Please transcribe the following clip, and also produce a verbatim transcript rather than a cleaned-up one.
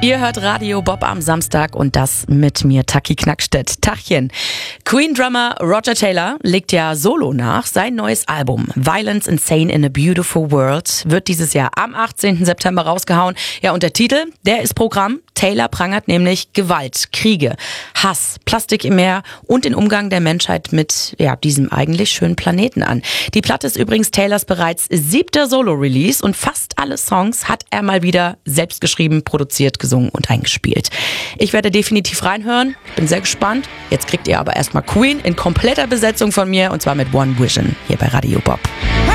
Ihr hört Radio Bob am Samstag und das mit mir, Taki Knackstedt. Tachchen. Queen-Drummer Roger Taylor legt ja solo nach. Sein neues Album Violence Insane in a Beautiful World wird dieses Jahr am achtzehnten September rausgehauen. Ja, und der Titel, der ist Programm. Taylor prangert nämlich Gewalt, Kriege, Hass, Plastik im Meer und den Umgang der Menschheit mit ja, diesem eigentlich schönen Planeten an. Die Platte ist übrigens Taylors bereits siebter Solo-Release und fast alle Songs hat er mal wieder selbst geschrieben, produziert, gesungen und eingespielt. Ich werde definitiv reinhören, bin sehr gespannt. Jetzt kriegt ihr aber erstmal Queen in kompletter Besetzung von mir und zwar mit One Vision hier bei Radio Bob.